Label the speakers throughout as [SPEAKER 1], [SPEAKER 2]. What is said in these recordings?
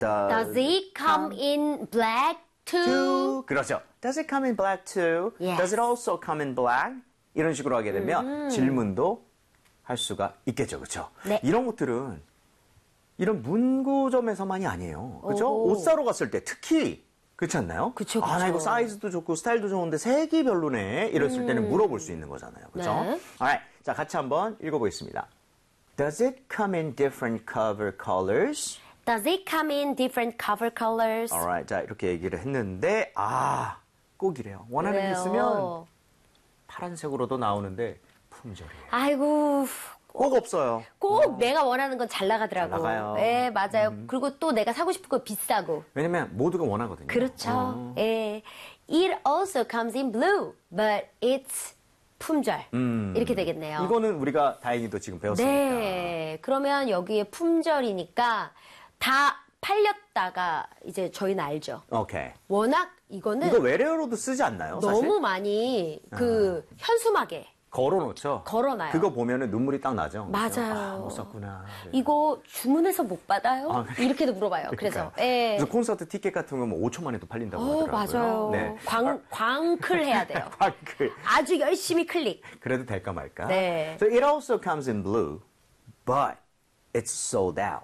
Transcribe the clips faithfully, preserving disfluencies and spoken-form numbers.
[SPEAKER 1] Does it come in black too?
[SPEAKER 2] too? 그렇죠. Does it come in black too?
[SPEAKER 1] Yes.
[SPEAKER 2] Does it also come in black? 이런 식으로 하게 되면
[SPEAKER 1] 음.
[SPEAKER 2] 질문도 할 수가 있겠죠. 그렇죠?
[SPEAKER 1] 네.
[SPEAKER 2] 이런 것들은 이런 문구점에서만이 아니에요. 그렇죠?
[SPEAKER 1] 오.
[SPEAKER 2] 옷 사러 갔을 때 특히 그렇지 않나요?
[SPEAKER 1] 그쵸,
[SPEAKER 2] 아, 나 이거
[SPEAKER 1] 그쵸.
[SPEAKER 2] 사이즈도 좋고 스타일도 좋은데 색이 별로네. 이랬을 때는 물어볼 수 있는 거잖아요. 그렇죠?
[SPEAKER 1] 네.
[SPEAKER 2] Alright. 자, 같이 한번 읽어보겠습니다. Does it come in different cover colors?
[SPEAKER 1] Does it come in different cover colors?
[SPEAKER 2] Alright. 자, 이렇게 얘기를 했는데 아, 꼭 이래요. 원하는 게
[SPEAKER 1] 왜요?
[SPEAKER 2] 있으면 파란색으로도 나오는데 품절이에요.
[SPEAKER 1] 아이고,
[SPEAKER 2] 꼭 없어요.
[SPEAKER 1] 꼭 내가 원하는 건 잘 나가더라고.
[SPEAKER 2] 잘 나가요.
[SPEAKER 1] 네, 맞아요. 그리고 또 내가 사고 싶은 거 비싸고.
[SPEAKER 2] 왜냐면 모두가 원하거든요.
[SPEAKER 1] 그렇죠.
[SPEAKER 2] 어.
[SPEAKER 1] 예. It also comes in blue, but it's 품절.
[SPEAKER 2] 음.
[SPEAKER 1] 이렇게 되겠네요.
[SPEAKER 2] 이거는 우리가 다행히도 지금 배웠으니까.
[SPEAKER 1] 네. 그러면 여기에 품절이니까 다 팔렸다가 이제 저희는 알죠.
[SPEAKER 2] 오케이.
[SPEAKER 1] 워낙 이거는
[SPEAKER 2] 이거 외래어로도 쓰지 않나요? 사실?
[SPEAKER 1] 너무 많이 그 현수막에
[SPEAKER 2] 걸어놓죠.
[SPEAKER 1] 걸어놔요.
[SPEAKER 2] 그거 보면은 눈물이 딱 나죠.
[SPEAKER 1] 맞아요.
[SPEAKER 2] 아, 못 샀구나.
[SPEAKER 1] 이거 주문해서 못 받아요?
[SPEAKER 2] 아, 그래.
[SPEAKER 1] 이렇게도 물어봐요. 그래서
[SPEAKER 2] 그러니까요.
[SPEAKER 1] 예.
[SPEAKER 2] 그래서 콘서트 티켓 같은 거 뭐 오천 만에 또 팔린다고
[SPEAKER 1] 어,
[SPEAKER 2] 하더라고요.
[SPEAKER 1] 맞아요.
[SPEAKER 2] 네.
[SPEAKER 1] 광, 광클 해야 돼요.
[SPEAKER 2] 광클.
[SPEAKER 1] 아주 열심히 클릭.
[SPEAKER 2] 그래도 될까 말까?
[SPEAKER 1] 네.
[SPEAKER 2] So it also comes in blue, but it's sold out.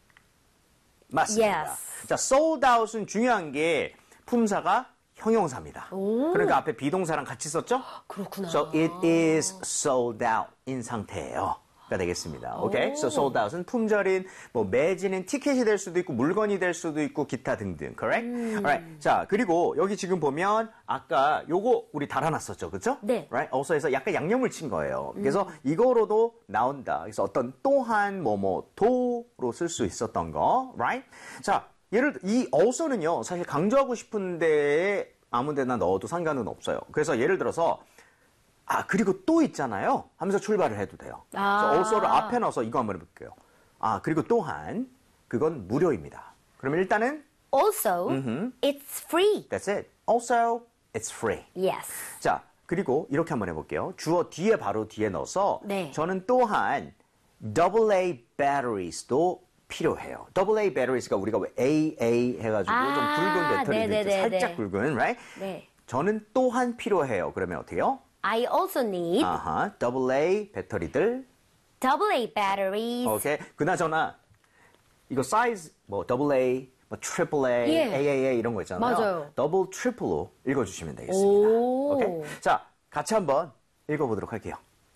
[SPEAKER 2] 맞습니다.
[SPEAKER 1] Yes.
[SPEAKER 2] 자, sold out은 중요한 게 품사가 형용사입니다.
[SPEAKER 1] 오.
[SPEAKER 2] 그러니까 앞에 비동사랑 같이 썼죠?
[SPEAKER 1] 그렇구나.
[SPEAKER 2] So it is sold out 인 상태예요. 가 되겠습니다. 오케이? So sold out은 품절인, 뭐 매진인 티켓이 될 수도 있고 물건이 될 수도 있고 기타 등등. Correct?
[SPEAKER 1] 음.
[SPEAKER 2] Alright. 자, 그리고 여기 지금 보면 아까 요거 우리 달아놨었죠. 그렇죠?
[SPEAKER 1] 네.
[SPEAKER 2] Right? also에서 약간 양념을 친 거예요. 그래서 이거로도 나온다. 그래서 어떤 또한 뭐뭐 도로 쓸 수 있었던 거. Right? 자, 예를 들어 이 also는요. 사실 강조하고 싶은데 아무 데나 넣어도 상관은 없어요. 그래서 예를 들어서 아, 그리고 또 있잖아요. 하면서 출발을 해도 돼요.
[SPEAKER 1] 아.
[SPEAKER 2] 그래서 also를 앞에 넣어서 이거 한번 해볼게요. 아, 그리고 또한 그건 무료입니다. 그러면 일단은
[SPEAKER 1] Also, it's free.
[SPEAKER 2] that's it. Also, it's free.
[SPEAKER 1] Yes.
[SPEAKER 2] 자, 그리고 이렇게 한번 해볼게요. 주어 뒤에 바로 뒤에 넣어서
[SPEAKER 1] 네.
[SPEAKER 2] 저는 또한 더블 A batteries도 필요해요. 더블 A batteries가 우리가 왜 A A 해가지고
[SPEAKER 1] 아,
[SPEAKER 2] 좀 굵은 배터리도 있죠.
[SPEAKER 1] 네네네네.
[SPEAKER 2] 살짝 굵은, right?
[SPEAKER 1] 네.
[SPEAKER 2] 저는 또한 필요해요. 그러면 어떻게요?
[SPEAKER 1] I also need
[SPEAKER 2] 아하, 더블 A 배터리들.
[SPEAKER 1] double A batteries.
[SPEAKER 2] 오케이. 그나저나 이거 사이즈 뭐 더블 A, 뭐 트리플 A,
[SPEAKER 1] 예.
[SPEAKER 2] 에이 에이 에이 이런 거 있잖아요.
[SPEAKER 1] 맞아요.
[SPEAKER 2] 더블 트리플로 읽어주시면 되겠습니다.
[SPEAKER 1] 오.
[SPEAKER 2] 오케이. 자, 같이 한번 읽어보도록 할게요.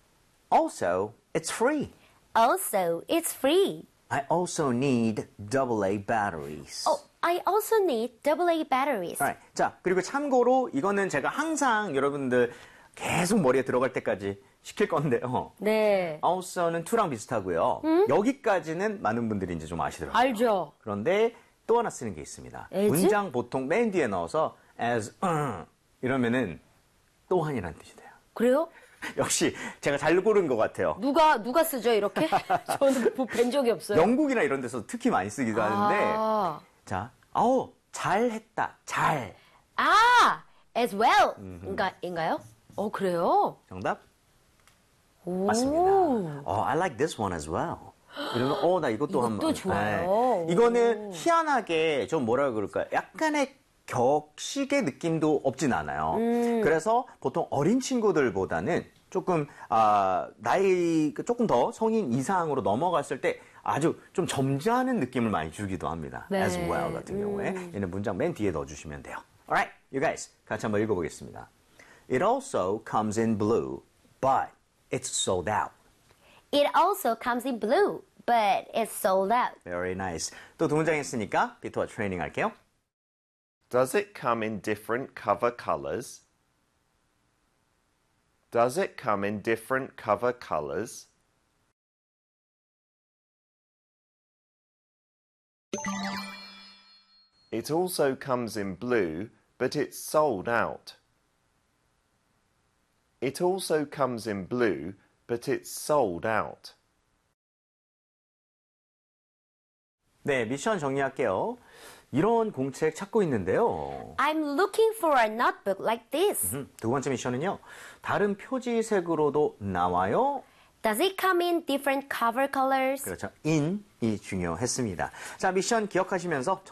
[SPEAKER 2] Also, it's free.
[SPEAKER 1] Also, it's free.
[SPEAKER 2] I also need double A batteries.
[SPEAKER 1] Oh, I also need double A batteries.
[SPEAKER 2] Alright. 자, 그리고 참고로 이거는 제가 항상 여러분들 계속 머리에 들어갈 때까지 시킬 건데요.
[SPEAKER 1] 네.
[SPEAKER 2] also는 to랑 비슷하고요. 여기까지는 많은 분들이 이제 좀 아시더라고요.
[SPEAKER 1] 알죠.
[SPEAKER 2] 그런데 또 하나 쓰는 게 있습니다.
[SPEAKER 1] as?
[SPEAKER 2] 문장 보통 맨 뒤에 넣어서 as uh, 이러면은 또한이라는 뜻이 돼요.
[SPEAKER 1] 그래요?
[SPEAKER 2] 역시 제가 잘 고른 것 같아요.
[SPEAKER 1] 누가 누가 쓰죠 이렇게? 저는 뭐 뵌 적이 없어요.
[SPEAKER 2] 영국이나 이런 데서 특히 많이 쓰기도 하는데
[SPEAKER 1] 아,
[SPEAKER 2] 자, 아우 잘했다, 잘.
[SPEAKER 1] 아 as well. 인가 인가요? 어 그래요?
[SPEAKER 2] 정답?
[SPEAKER 1] 오.
[SPEAKER 2] 맞습니다. 어, I like this one as well. 이러면 어, 나 이것도
[SPEAKER 1] 이것도
[SPEAKER 2] 한번.
[SPEAKER 1] 좋아요.
[SPEAKER 2] 이거는
[SPEAKER 1] 오.
[SPEAKER 2] 희한하게 좀 뭐라 그럴까요? 약간의 격식의 느낌도 없진 않아요.
[SPEAKER 1] 음.
[SPEAKER 2] 그래서 보통 어린 친구들보다는 조금 아, 나이 조금 더 성인 이상으로 넘어갔을 때 아주 좀 점잖은 느낌을 많이 주기도 합니다.
[SPEAKER 1] 네.
[SPEAKER 2] as well 같은 경우에 얘는 문장 맨 뒤에 넣어주시면 돼요. Alright, you guys 같이 한번 읽어보겠습니다. It also comes in blue, but it's sold out.
[SPEAKER 1] It also comes in blue, but it's sold out.
[SPEAKER 2] Very nice. 또 두 문장 했으니까 비토와 트레이닝 할게요.
[SPEAKER 3] Does it come in different cover colors? Does it come in different cover colors? It also comes in blue, but it's sold out. It also comes in blue, but it's sold out.
[SPEAKER 2] 네, 미션 정리할게요. 이런 공책 찾고 있는데요.
[SPEAKER 1] I'm looking for a notebook like this.
[SPEAKER 2] 음, 두 번째 미션은요. 다른 표지색으로도 나와요.
[SPEAKER 1] Does it come in different cover colors?
[SPEAKER 2] 그렇죠. in이 중요했습니다. 자, 미션 기억하시면서